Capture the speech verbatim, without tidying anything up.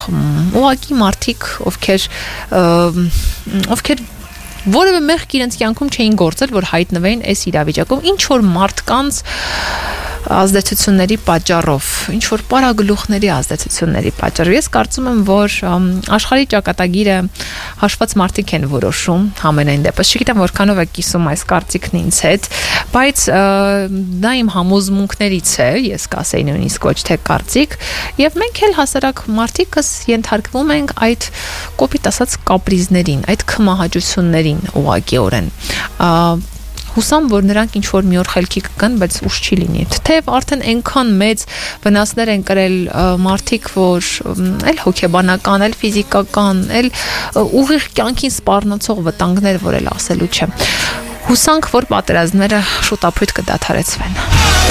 ուղղակի մարդիկ, ովքեր ովքեր որևէ մեղք իրենց կյանքում չէին գործել, որ հայտնվեին այս իրավիճակում, ինչ որ մարդկանց ազդեցությունների պատճառով, ինչ որ պարագլուխների ազդեցությունների պատճառով։ Ես կարծում եմ, որ աշխարհի ճակատագիրը հաշված մարդիկ են որոշում, համենայն դեպս։ Չգիտեմ որքանով է կիսում այս կարծիքն ինձ հետ, բայց դա իմ համոզմունքներից է, ես կասեի նույնիսկ ոչ թե կարծիք, եւ մենք էլ հասարակ մարդիկս ենթարկվում ենք այդ կոպիտ ասած կապրիզներին, այդ քմահաճություններին ուղղակիորեն։ Հուսամ, որ նրանք ինչ-որ մի օր խելքի կգան, բայց ուշ չի լինի։ Թեև արդեն այնքան մեծ վնասներ են կրել մարդիկ, որ էլ հոգեբանական, էլ ֆիզիկական, էլ ուղիղ կյանքին սպառնացող վտանգներ, որ էլ ասելու չեմ։ Հուսանք, որ պատերազմները շուտապույտ կդադարեցվեն։